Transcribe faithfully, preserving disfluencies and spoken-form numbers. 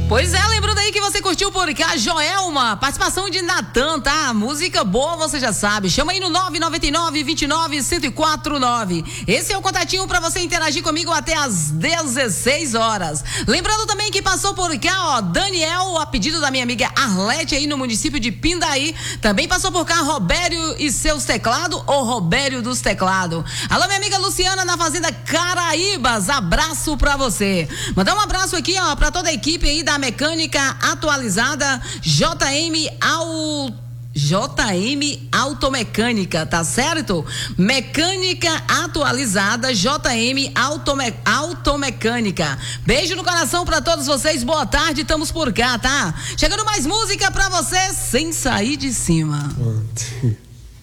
Pois é, lembrando aí que você curtiu por cá, Joelma, participação de Natan, tá? Música boa, você já sabe. Chama aí no nove nove nove, dois nove, um zero quatro nove. Esse é o contatinho pra você interagir comigo até às dezesseis horas. Lembrando também que passou por cá, ó, Daniel, a pedido da minha amiga Arlete aí no município de Pindaí. Também passou por cá Robério e seus teclados, ou Robério dos teclados. Alô, minha amiga Luciana na Fazenda Caraíbas, abraço pra você. Mandar um abraço aqui, ó, pra toda a equipe aí da Mecânica Atualizada J M ao J M Automecânica, tá certo? Mecânica Atualizada J M Autome, Automecânica. Beijo no coração pra todos vocês, boa tarde, estamos por cá, tá? Chegando mais música pra você sem sair de cima.